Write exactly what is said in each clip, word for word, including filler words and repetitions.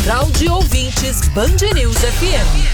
Central de Ouvintes Band News F M.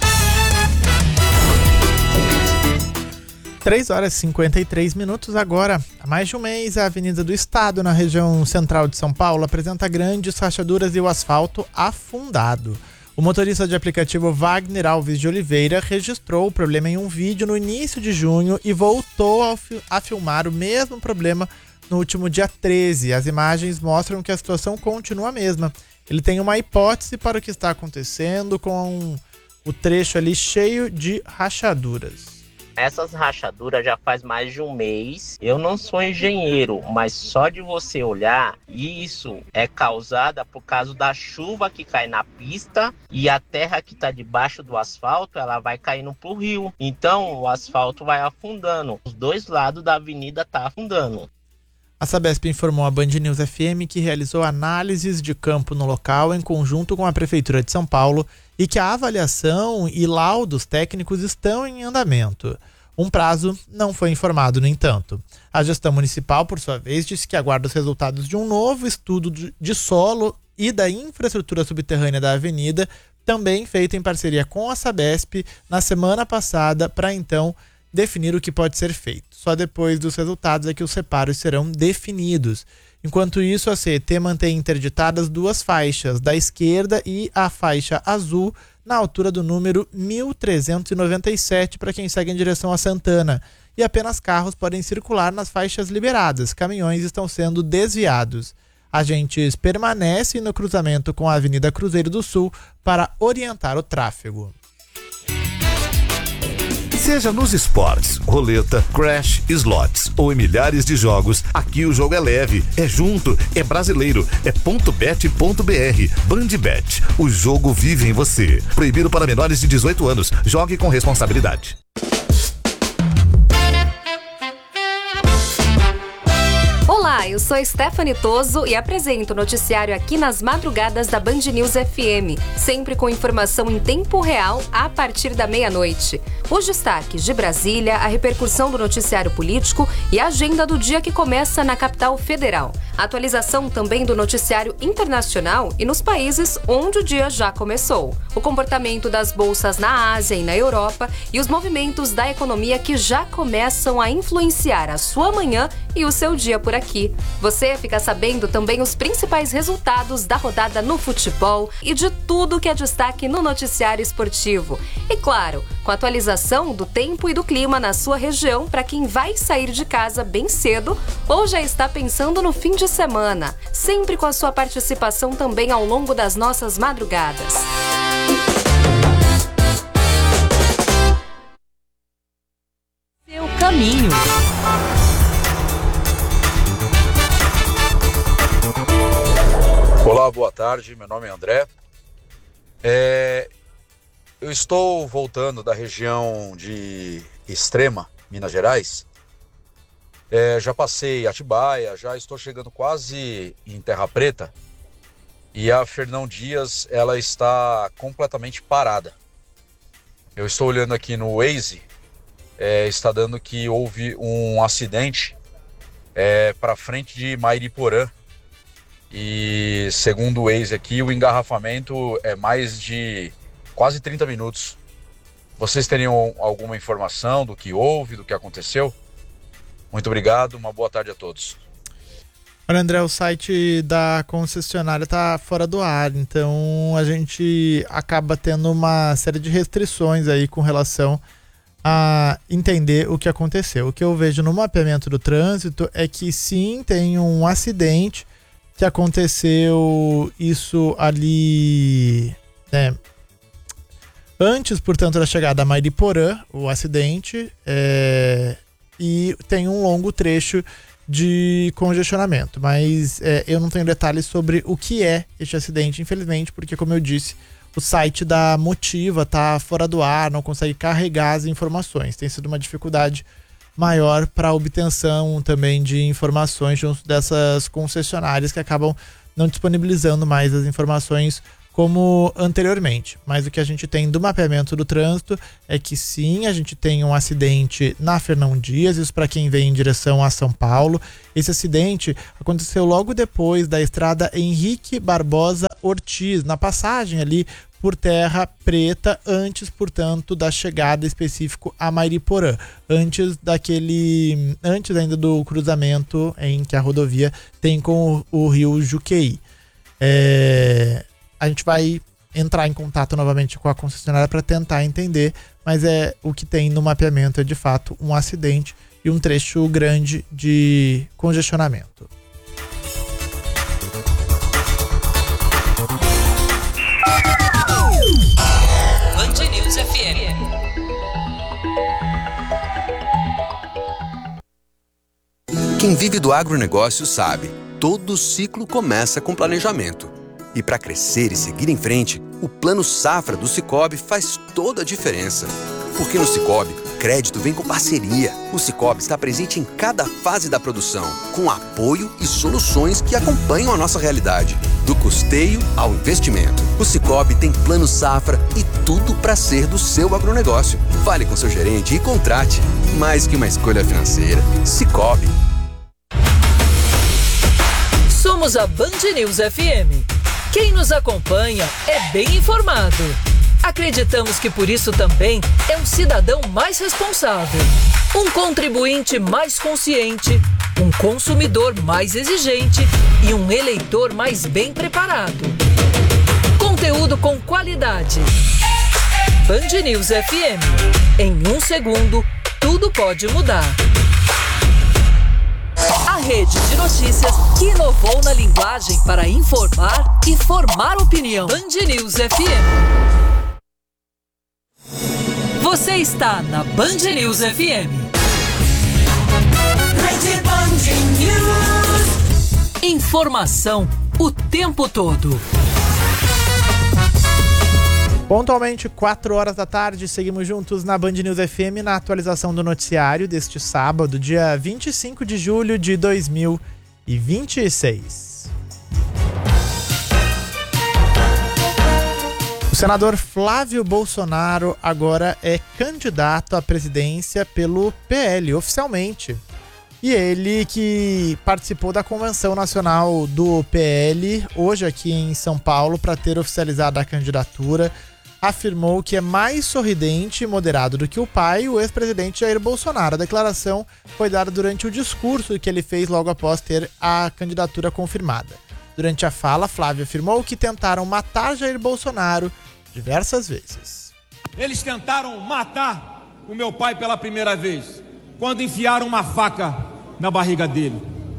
três horas e cinquenta e três minutos agora. Há mais de um mês, a Avenida do Estado, na região central de São Paulo, apresenta grandes rachaduras e o asfalto afundado. O motorista de aplicativo Wagner Alves de Oliveira registrou o problema em um vídeo no início de junho e voltou a, fi- a filmar o mesmo problema no último dia treze. As imagens mostram que a situação continua a mesma. Ele tem uma hipótese para o que está acontecendo, com o trecho ali cheio de rachaduras. Essas rachaduras já faz mais de um mês. Eu não sou engenheiro, mas só de você olhar, isso é causada por causa da chuva que cai na pista e a terra que está debaixo do asfalto, ela vai caindo pro rio. Então o asfalto vai afundando. Os dois lados da avenida tá afundando. A Sabesp informou à Band News F M que realizou análises de campo no local em conjunto com a Prefeitura de São Paulo e que a avaliação e laudos técnicos estão em andamento. Um prazo não foi informado, no entanto. A gestão municipal, por sua vez, disse que aguarda os resultados de um novo estudo de solo e da infraestrutura subterrânea da avenida, também feito em parceria com a Sabesp na semana passada, para então definir o que pode ser feito. Só depois dos resultados é que os reparos serão definidos. Enquanto isso, a C E T mantém interditadas duas faixas, da esquerda e a faixa azul, na altura do número mil trezentos e noventa e sete, para quem segue em direção a Santana. E apenas carros podem circular nas faixas liberadas. Caminhões estão sendo desviados. Agentes permanecem no cruzamento com a Avenida Cruzeiro do Sul para orientar o tráfego. Seja nos esportes, roleta, crash, slots ou em milhares de jogos, aqui o jogo é leve, é junto, é brasileiro, é ponto bet ponto b r. Bandbet, o jogo vive em você. Proibido para menores de dezoito anos. Jogue com responsabilidade. Olá, eu sou Stephanie Toso e apresento o noticiário aqui nas madrugadas da Band News F M, sempre com informação em tempo real a partir da meia-noite. Os destaques de Brasília, a repercussão do noticiário político e a agenda do dia que começa na capital federal. Atualização também do noticiário internacional e nos países onde o dia já começou. O comportamento das bolsas na Ásia e na Europa e os movimentos da economia que já começam a influenciar a sua manhã e o seu dia por aqui. Você fica sabendo também os principais resultados da rodada no futebol e de tudo que é destaque no noticiário esportivo. E claro, com a atualização do tempo e do clima na sua região para quem vai sair de casa bem cedo ou já está pensando no fim de semana. Sempre com a sua participação também ao longo das nossas madrugadas. Seu caminho. Olá, boa tarde, meu nome é André. É, eu estou voltando da região de Extrema, Minas Gerais. É, já passei Atibaia, já estou chegando quase em Terra Preta. E a Fernão Dias, ela está completamente parada. Eu estou olhando aqui no Waze, é, está dando que houve um acidente é, para frente de Mairiporã. E segundo o Waze aqui, o engarrafamento é mais de quase trinta minutos. Vocês teriam alguma informação do que houve, do que aconteceu? Muito obrigado, uma boa tarde a todos. Olha, André, o site da concessionária está fora do ar, então a gente acaba tendo uma série de restrições aí com relação a entender o que aconteceu. O que eu vejo no mapeamento do trânsito é que sim, tem um acidente que aconteceu isso ali, né, antes, portanto, da chegada a Mairiporã, o acidente, é, e tem um longo trecho de congestionamento, mas é, eu não tenho detalhes sobre o que é este acidente, infelizmente, porque, como eu disse, o site da Motiva tá fora do ar, não consegue carregar as informações, tem sido uma dificuldade maior para a obtenção também de informações junto dessas concessionárias que acabam não disponibilizando mais as informações como anteriormente. Mas o que a gente tem do mapeamento do trânsito é que sim, a gente tem um acidente na Fernão Dias, isso para quem vem em direção a São Paulo. Esse acidente aconteceu logo depois da estrada Henrique Barbosa Ortiz, na passagem ali por Terra Preta, antes, portanto, da chegada específico a Mariporã, antes daquele, antes ainda do cruzamento em que a rodovia tem com o, o rio Juqueí. É, a gente vai entrar em contato novamente com a concessionária para tentar entender, mas é o que tem no mapeamento é de fato um acidente e um trecho grande de congestionamento. Band News F M. Quem vive do agronegócio sabe, todo ciclo começa com planejamento. E para crescer e seguir em frente, o Plano Safra do Sicoob faz toda a diferença. Porque no Sicoob, crédito vem com parceria. O Sicoob está presente em cada fase da produção, com apoio e soluções que acompanham a nossa realidade, do custeio ao investimento. O Sicoob tem Plano Safra e tudo para ser do seu agronegócio. Fale com seu gerente e contrate. Mais que uma escolha financeira, Sicoob. Somos a Band News F M. Quem nos acompanha é bem informado. Acreditamos que por isso também é um cidadão mais responsável, um contribuinte mais consciente, um consumidor mais exigente e um eleitor mais bem preparado. Conteúdo com qualidade. Band News F M. Em um segundo, tudo pode mudar. A rede de notícias que inovou na linguagem para informar e formar opinião. Band News F M. Você está na Band News F M. Rede Band News. Informação o tempo todo. Pontualmente, quatro horas da tarde, seguimos juntos na Band News F M na atualização do noticiário deste sábado, dia vinte e cinco de julho de dois mil e vinte e seis. O senador Flávio Bolsonaro agora é candidato à presidência pelo P L, oficialmente. E ele que participou da convenção nacional do P L, hoje aqui em São Paulo, para ter oficializado a candidatura, afirmou que é mais sorridente e moderado do que o pai, o ex-presidente Jair Bolsonaro. A declaração foi dada durante o discurso que ele fez logo após ter a candidatura confirmada. Durante a fala, Flávio afirmou que tentaram matar Jair Bolsonaro diversas vezes. Eles tentaram matar o meu pai pela primeira vez, quando enfiaram uma faca na barriga dele.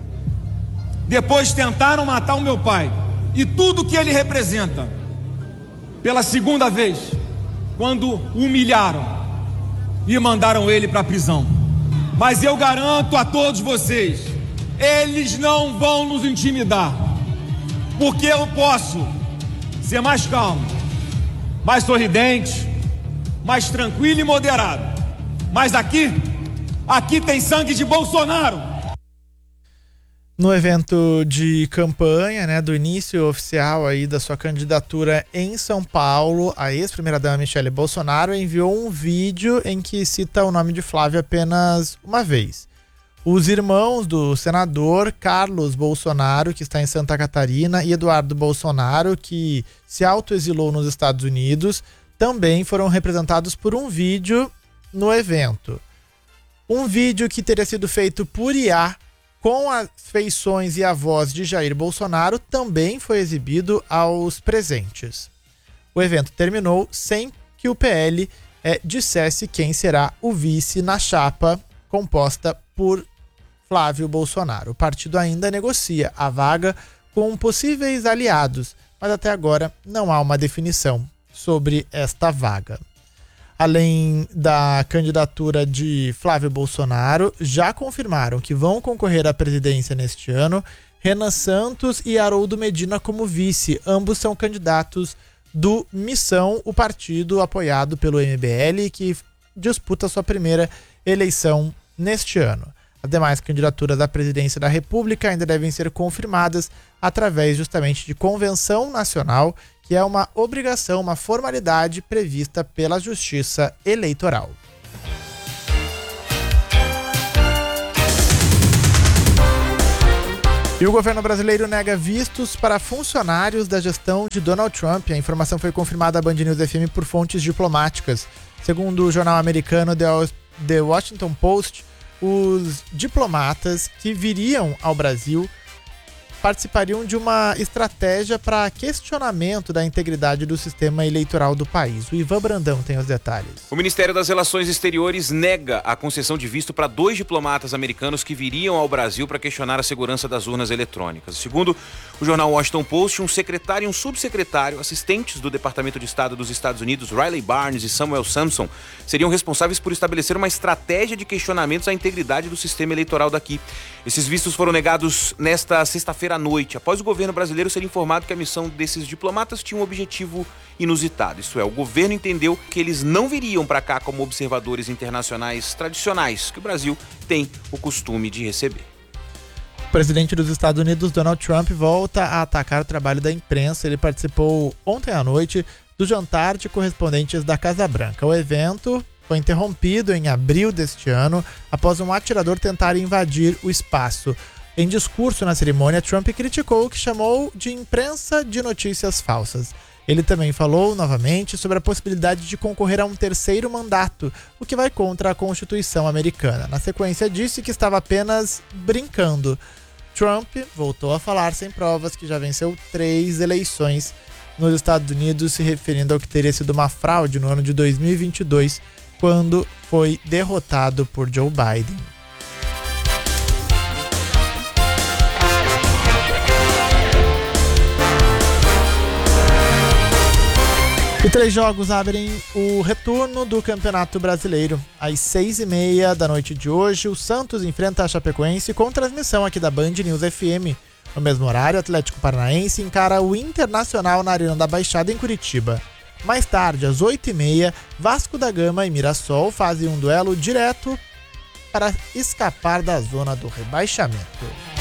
Depois tentaram matar o meu pai e tudo que ele representa pela segunda vez, quando humilharam e mandaram ele para a prisão. Mas eu garanto a todos vocês, eles não vão nos intimidar, porque eu posso ser mais calmo, mais sorridente, mais tranquilo e moderado. Mas aqui, aqui tem sangue de Bolsonaro. No evento de campanha, né, do início oficial aí da sua candidatura em São Paulo, a ex-primeira-dama Michele Bolsonaro enviou um vídeo em que cita o nome de Flávio apenas uma vez. Os irmãos do senador Carlos Bolsonaro, que está em Santa Catarina, e Eduardo Bolsonaro, que se autoexilou nos Estados Unidos, também foram representados por um vídeo no evento. Um vídeo que teria sido feito por I A, com as feições e a voz de Jair Bolsonaro, também foi exibido aos presentes. O evento terminou sem que o P L eh, dissesse quem será o vice na chapa composta por Flávio Bolsonaro. O partido ainda negocia a vaga com possíveis aliados, mas até agora não há uma definição sobre esta vaga. Além da candidatura de Flávio Bolsonaro, já confirmaram que vão concorrer à presidência neste ano Renan Santos e Haroldo Medina como vice. Ambos são candidatos do Missão, o partido apoiado pelo M B L, que disputa sua primeira eleição neste ano. As demais candidaturas à presidência da República ainda devem ser confirmadas através justamente de convenção nacional, que é uma obrigação, uma formalidade prevista pela Justiça Eleitoral. E E o governo brasileiro nega vistos para funcionários da gestão de Donald Trump. A informação foi confirmada à Band News F M por fontes diplomáticas. Segundo o jornal americano The Washington Post, os diplomatas que viriam ao Brasil participariam de uma estratégia para questionamento da integridade do sistema eleitoral do país. O Ivan Brandão tem os detalhes. O Ministério das Relações Exteriores nega a concessão de visto para dois diplomatas americanos que viriam ao Brasil para questionar a segurança das urnas eletrônicas. Segundo o jornal Washington Post, um secretário e um subsecretário, assistentes do Departamento de Estado dos Estados Unidos, Riley Barnes e Samuel Sampson, seriam responsáveis por estabelecer uma estratégia de questionamentos à integridade do sistema eleitoral daqui. Esses vistos foram negados nesta sexta-feira à noite, após o governo brasileiro ser informado que a missão desses diplomatas tinha um objetivo inusitado. Isto é, o governo entendeu que eles não viriam para cá como observadores internacionais tradicionais, que o Brasil tem o costume de receber. O presidente dos Estados Unidos, Donald Trump, volta a atacar o trabalho da imprensa. Ele participou ontem à noite do jantar de correspondentes da Casa Branca. O evento foi interrompido em abril deste ano, após um atirador tentar invadir o espaço. Em discurso na cerimônia, Trump criticou o que chamou de imprensa de notícias falsas. Ele também falou novamente sobre a possibilidade de concorrer a um terceiro mandato, o que vai contra a Constituição americana. Na sequência, disse que estava apenas brincando. Trump voltou a falar sem provas que já venceu três eleições nos Estados Unidos, se referindo ao que teria sido uma fraude no ano de dois mil e vinte e dois, quando foi derrotado por Joe Biden. E três jogos abrem o retorno do Campeonato Brasileiro. Às seis e meia da noite de hoje, o Santos enfrenta a Chapecoense com transmissão aqui da Band News F M. No mesmo horário, o Atlético Paranaense encara o Internacional na Arena da Baixada, em Curitiba. Mais tarde, às oito e meia, Vasco da Gama e Mirassol fazem um duelo direto para escapar da zona do rebaixamento.